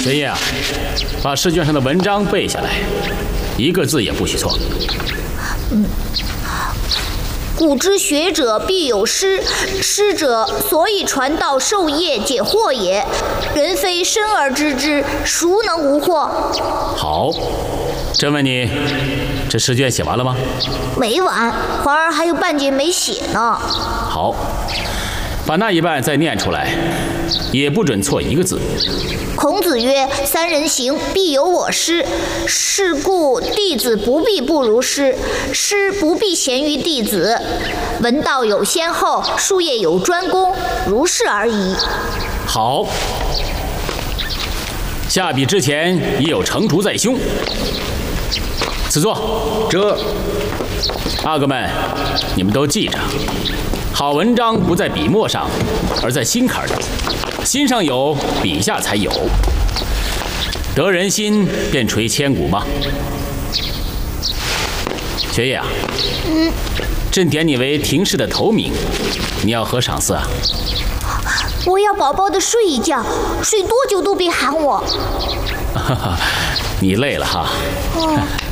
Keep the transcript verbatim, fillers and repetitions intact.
玄烨啊，把试卷上的文章背下来，一个字也不许错。 嗯。古之学者必有师，师者，所以传道授业解惑也。人非生而知之，孰能无惑？ 好，朕问你，这试卷写完了吗？ 没完，环儿还有半截没写呢。 好，把那一半再念出来，也不准错一个字。 孔子曰：“三人行，必有我师。是故弟子不必不如师，师不必贤于弟子。文道有先后，术业有专攻，如是而已。” 好，下笔之前已有成竹在胸。此作， 这阿哥们，你们都记着，好文章不在笔墨上，而在心坎里。心上有，笔下才有。得人心，便垂千古嘛。玄烨啊， 嗯， 朕点你为廷试的头名，你要何赏赐啊？ 我要饱饱的睡一觉，睡多久都别喊我。 哈哈，你累了哈。 哦